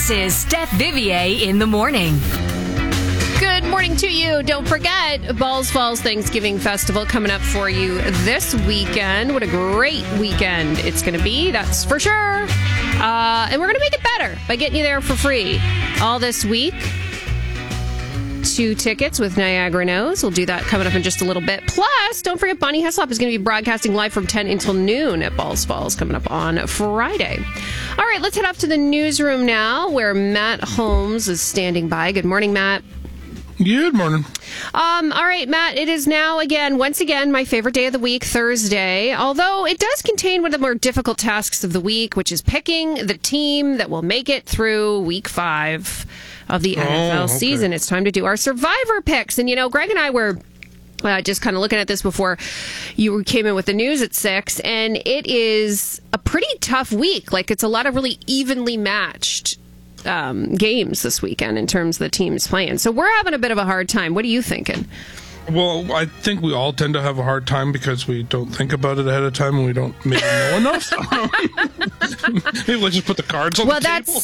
This is Steph Vivier in the morning. Good morning to you. Don't forget, Balls Falls Thanksgiving Festival coming up for you this weekend. What a great weekend it's going to be, that's for sure. And we're going to make it better by getting you there for free all this week. 2 tickets with Niagara Nose. We'll do that coming up in just a little bit. Plus, don't forget, Bonnie Heslop is going to be broadcasting live from 10 until noon at Balls Falls coming up on Friday. All right, let's head off to the newsroom now where Matt Holmes is standing by. Good morning, Matt. Good morning. All right, Matt, it is now once again, my favorite day of the week, Thursday, although it does contain one of the more difficult tasks of the week, which is picking the team that will make it through week 5 of the NFL season. It's time to do our survivor picks. And, Greg and I were just kind of looking at this before you came in with the news at 6, and it is a pretty tough week. Like, it's a lot of really evenly matched games this weekend in terms of the teams playing. So we're having a bit of a hard time. What are you thinking? Well, I think we all tend to have a hard time because we don't think about it ahead of time and we don't maybe know enough. Maybe let's just put the cards on the table.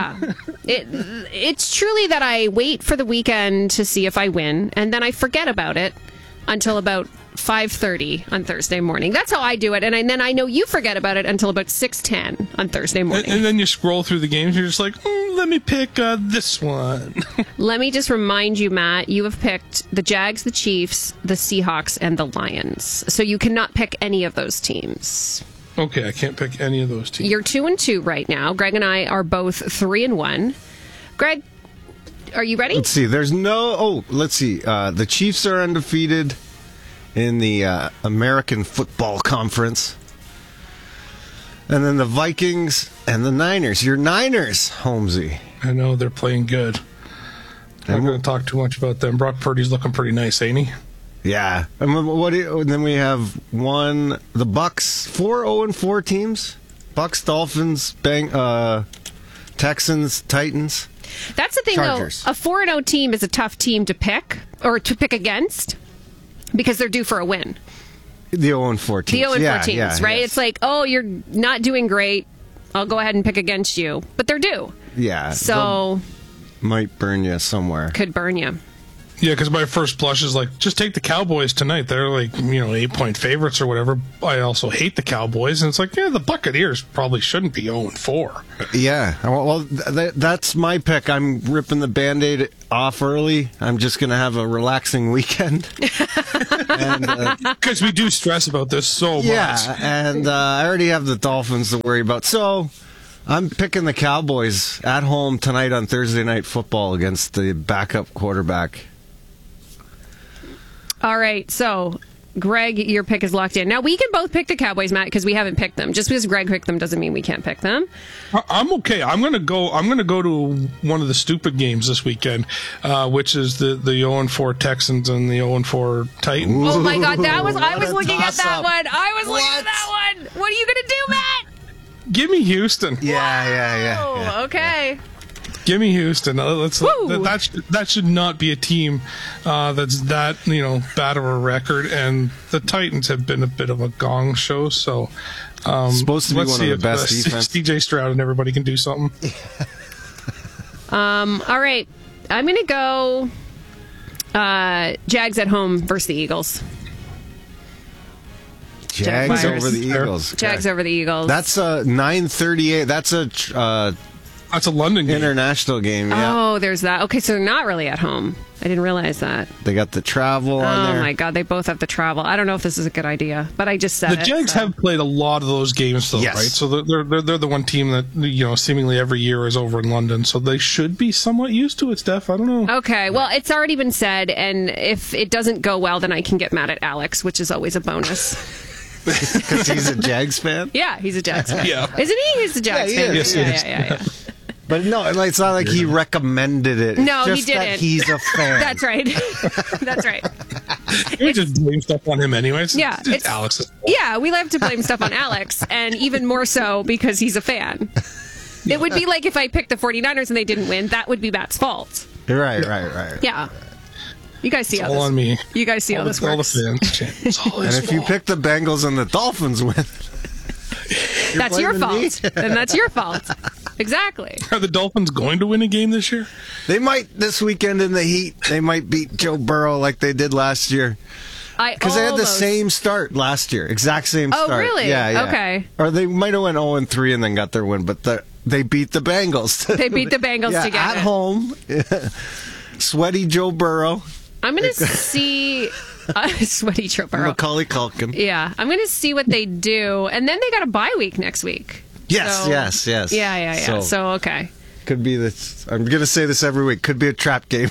It's truly that I wait for the weekend to see if I win, and then I forget about it until about 5:30 on Thursday morning. That's how I do it. And then I know you forget about it until about 6:10 on Thursday morning. And then you scroll through the games and you're just like, let me pick this one. Let me just remind you, Matt, you have picked the Jags, the Chiefs, the Seahawks, and the Lions. So you cannot pick any of those teams. Okay, I can't pick any of those teams. You're 2-2 right now. Greg and I are both 3-1. Greg, are you ready? Let's see. The Chiefs are undefeated in the American Football Conference. And then the Vikings and the Niners. Your Niners, Holmesy. I know, they're playing good. I'm not going to talk too much about them. Brock Purdy's looking pretty nice, ain't he? Yeah. And then we have the Bucks, 4-0-4 teams. Bucks, Dolphins, Texans, Titans. That's the thing, Chargers. though. A 4-0 team is a tough team to pick, or to pick against, because they're due for a win. The 0-4 teams. The 0-4 teams, right? Yes. It's like, you're not doing great. I'll go ahead and pick against you. But they're due. Yeah. So might burn you somewhere. Could burn you. Yeah, because my first blush is like, just take the Cowboys tonight. They're like, 8-point favorites or whatever. I also hate the Cowboys. And it's like, the Buccaneers probably shouldn't be 0-4. Yeah. Well, that's my pick. I'm ripping the Band-Aid off early. I'm just going to have a relaxing weekend. Because we do stress about this so much. Yeah, and I already have the Dolphins to worry about. So I'm picking the Cowboys at home tonight on Thursday Night Football against the backup quarterback. All right, so Greg, your pick is locked in. Now, we can both pick the Cowboys, Matt, because we haven't picked them. Just because Greg picked them doesn't mean we can't pick them. I'm okay. I'm gonna go to one of the stupid games this weekend, which is the 0-4 Texans and the 0-4 Titans. Oh my God, I was looking at that one. I was looking at that one. What are you gonna do, Matt? Give me Houston. Yeah. Oh, okay. Give me Houston. That should not be a team that's that bad of a record. And the Titans have been a bit of a gong show. So supposed to be one of the best defense. DJ Stroud and everybody can do something. All right, I'm gonna go Jags at home versus the Eagles. Jags over the Eagles. Jags over the Eagles. That's a 9:38. That's a London game. International game, yeah. Oh, there's that. Okay, so they're not really at home. I didn't realize that. They got the travel on there. Oh, my God. They both have the travel. I don't know if this is a good idea, but I just said the Jags have played a lot of those games, though, yes. Right? So they're the one team that, seemingly every year is over in London. So they should be somewhat used to it, Steph. I don't know. Okay, well, it's already been said, and if it doesn't go well, then I can get mad at Alex, which is always a bonus. Because he's a Jags fan? Yeah, he's a Jags fan. Yeah. Isn't he? He's a Jags fan. Yes, yeah. But no, it's not like he recommended it. No, it's just he didn't. That he's a fan. That's right. That's right. We just blame stuff on him anyways. Yeah, it's Alex's fault. Yeah, we like to blame stuff on Alex, and even more so because he's a fan. It would be like if I picked the 49ers and they didn't win, that would be Matt's fault. Right. Yeah. You guys see it's how all this on me. You guys see how this works. All the fans. It's all his and if you fault. pick the Bengals and the Dolphins win, that's your fault. And that's your fault. Exactly. Are the Dolphins going to win a game this year? They might this weekend in the heat. They might beat Joe Burrow like they did last year. Because they had the same start last year. Exact same start. Oh, really? Yeah. Okay. Or they might have went 0-3 and then got their win, but they beat the Bengals. They beat the Bengals together. At home. Sweaty Joe Burrow. I'm going to see... Sweaty Joe Burrow. Macaulay Culkin. Yeah. I'm going to see what they do. And then they got a bye week next week. Yes. Yeah. So, okay. Could be this. I'm going to say this every week. Could be a trap game.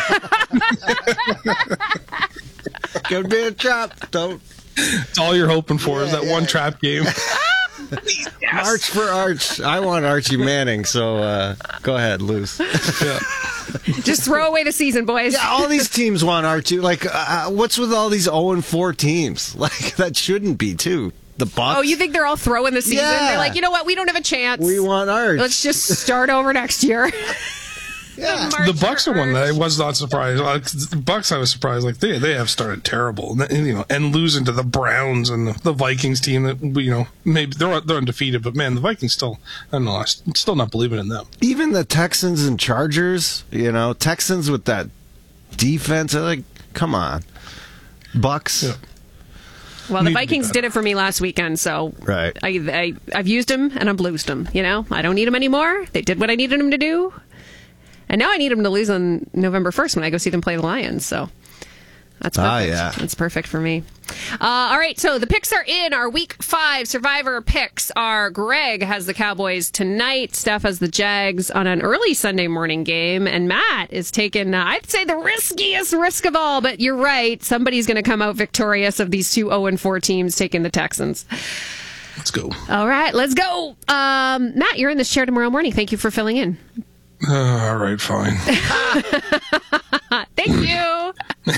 Could be a trap. Don't. It's all you're hoping for is that one trap game. Yes. March for Arch. I want Archie Manning, so go ahead, lose. Yeah. Just throw away the season, boys. Yeah, all these teams want Archie. Like, what's with all these 0-4 teams? Like, that shouldn't be, too. The Bucks. Oh, you think they're all throwing the season? Yeah. They're like, you know what? We don't have a chance. We want Arch. Let's just start over next year. Yeah. The Bucks are one that I was not surprised. The Bucks, I was surprised. Like they have started terrible, and losing to the Browns and the Vikings team that maybe they're undefeated, but man, the Vikings still, I don't know, I'm still not believing in them. Even the Texans and Chargers, Texans with that defense, like, come on, Bucks. Yeah. Well, the Vikings did it for me last weekend, so right. I've used them and I've loosed them. I don't need them anymore. They did what I needed them to do. And now I need them to lose on November 1st when I go see them play the Lions. So that's perfect. Yeah. That's perfect for me. All right, so the picks are in. Our Week 5 Survivor picks are Greg has the Cowboys tonight. Steph has the Jags on an early Sunday morning game. And Matt is taking, I'd say, the riskiest risk of all. But you're right. Somebody's going to come out victorious of these two 0-4 teams taking the Texans. Let's go. All right, let's go. Matt, you're in this chair tomorrow morning. Thank you for filling in. All right, fine. Thank you.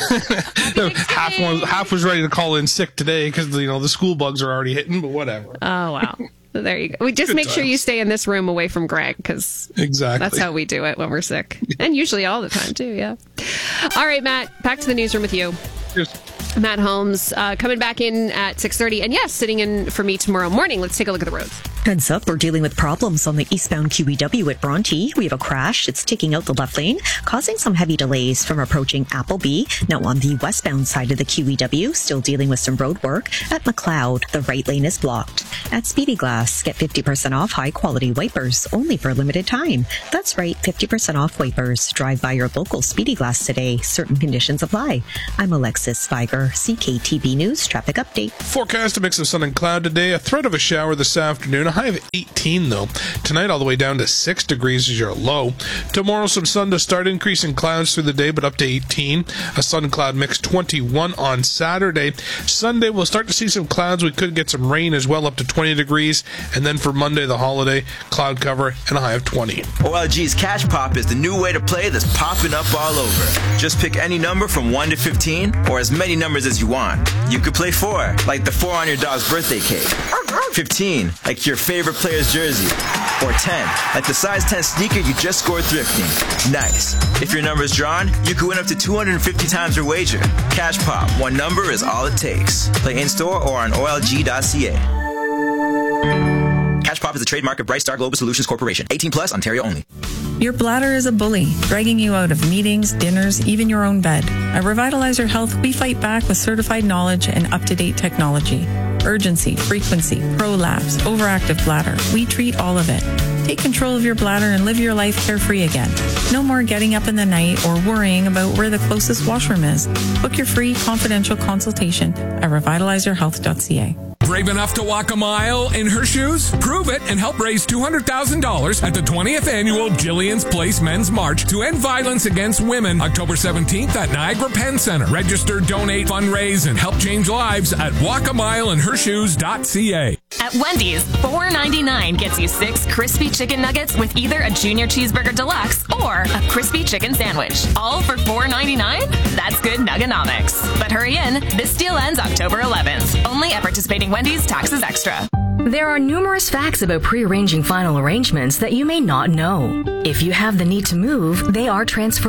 Half was ready to call in sick today because the school bugs are already hitting, but whatever. Oh wow. There you go. We just make sure you stay in this room away from Greg because exactly that's how we do it when we're sick, and usually all the time too. Yeah. All right, Matt. Back to the newsroom with you. Cheers. Matt Holmes coming back in at 6:30, and yes, sitting in for me tomorrow morning. Let's take a look at the roads. Heads up, we're dealing with problems on the eastbound QEW at Bronte. We have a crash. It's taking out the left lane, causing some heavy delays from approaching Appleby. Now on the westbound side of the QEW, still dealing with some road work. At McLeod, the right lane is blocked. At Speedy Glass, get 50% off high-quality wipers, only for a limited time. That's right, 50% off wipers. Drive by your local Speedy Glass today. Certain conditions apply. I'm Alexis Viger, CKTB News Traffic Update. Forecast a mix of sun and cloud today. A threat of a shower this afternoon. A high of 18, though. Tonight, all the way down to 6 degrees is your low. Tomorrow, some sun to start, increasing clouds through the day, but up to 18. A sun-cloud mix, 21 on Saturday. Sunday, we'll start to see some clouds. We could get some rain as well, up to 20 degrees. And then for Monday, the holiday, cloud cover and a high of 20. OLG's Cash Pop is the new way to play that's popping up all over. Just pick any number from 1 to 15, or as many numbers as you want. You could play 4, like the 4 on your dog's birthday cake. 15, like your favorite player's jersey. Or 10, like the size 10 sneaker you just scored thrifting. Nice. If your number is drawn, you could win up to 250 times your wager. Cash Pop, one number is all it takes. Play in-store or on OLG.ca. Cash Pop is a trademark of Bright Star Global Solutions Corporation. 18 plus, Ontario only. Your bladder is a bully, dragging you out of meetings, dinners, even your own bed. At Revitalizer Health, we fight back with certified knowledge and up-to-date technology. Urgency, frequency, prolapse, overactive bladder. We treat all of it. Take control of your bladder and live your life carefree again. No more getting up in the night or worrying about where the closest washroom is. Book your free confidential consultation at revitalizerhealth.ca. Brave enough to walk a mile in her shoes? Prove it and help raise $200,000 at the 20th annual Jillian's Place Men's March to end violence against women, October 17th at Niagara Penn Center. Register, donate, fundraise, and help change lives at walkamileinhershoes.ca. At Wendy's, $4.99 gets you 6 crispy chicken nuggets with either a Junior Cheeseburger Deluxe or a crispy chicken sandwich. All for $4.99? That's good nuggonomics. But hurry in, this deal ends October 11th. Only at participating Wendy's, taxes extra. There are numerous facts about pre-arranging final arrangements that you may not know. If you have the need to move, they are transferable.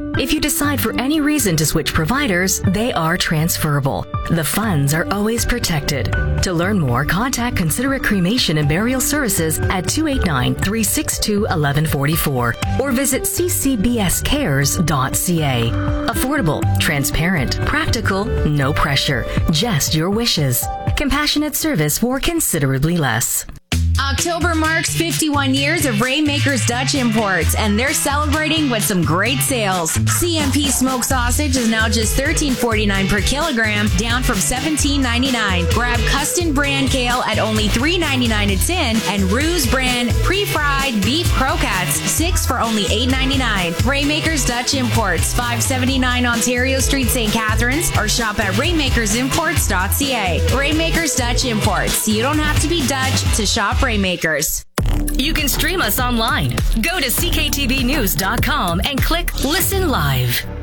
If you decide for any reason to switch providers, they are transferable. The funds are always protected. To learn more, contact Considerate Cremation and Burial Services at 289-362-1144 or visit ccbscares.ca. Affordable, transparent, practical, no pressure, just your wishes. Compassionate service for considerably less. October marks 51 years of Rainmakers Dutch Imports, and they're celebrating with some great sales. CMP smoked sausage is now just $13.49 per kilogram, down from $17.99. Grab Custom brand kale at only $3.99 a tin, and Ruse brand pre-fried beef croquettes, 6 for only $8.99. Rainmakers Dutch Imports, 579 Ontario Street, St. Catharines, or shop at rainmakersimports.ca. Rainmakers Dutch Imports. You don't have to be Dutch to shop Rainmakers. You can stream us online. Go to cktvnews.com and click Listen Live.